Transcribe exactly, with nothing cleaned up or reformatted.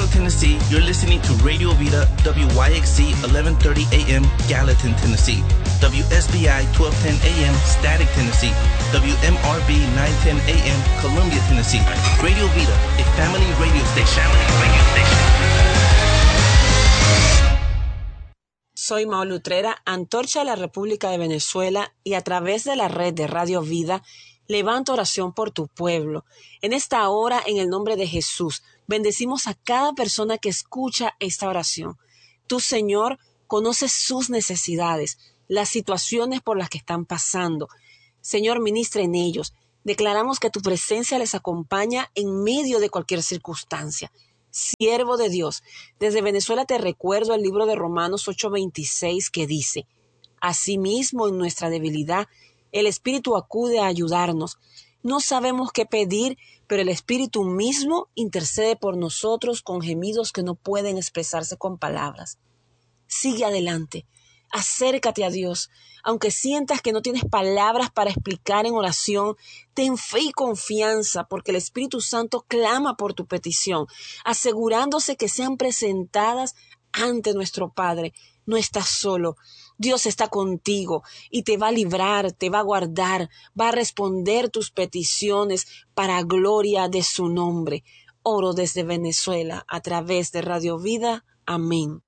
Nashville, Tennessee, you're listening to Radio Vida, W Y X C eleven thirty A M, Gallatin, Tennessee, W S B I twelve ten A M, Static, Tennessee, W M R B nine ten A M, Columbia, Tennessee. Radio Vida, a family radio station. Family radio station. Soy Maulu Utrera, antorcha de la República de Venezuela, y a través de la red de Radio Vida, levanto oración por tu pueblo. En esta hora, en el nombre de Jesús, bendecimos a cada persona que escucha esta oración. Tú, Señor, conoces sus necesidades, las situaciones por las que están pasando. Señor, ministra en ellos. Declaramos que tu presencia les acompaña en medio de cualquier circunstancia. Siervo de Dios, desde Venezuela te recuerdo el libro de Romanos ocho veintiséis que dice: asimismo, en nuestra debilidad, el Espíritu acude a ayudarnos. No sabemos qué pedir, pero el Espíritu mismo intercede por nosotros con gemidos que no pueden expresarse con palabras. Sigue adelante, acércate a Dios. Aunque sientas que no tienes palabras para explicar en oración, ten fe y confianza, porque el Espíritu Santo clama por tu petición, asegurándose que sean presentadas ante nuestro Padre. No estás solo. Dios está contigo y te va a librar, te va a guardar, va a responder tus peticiones para gloria de su nombre. Oro desde Venezuela a través de Radio Vida. Amén.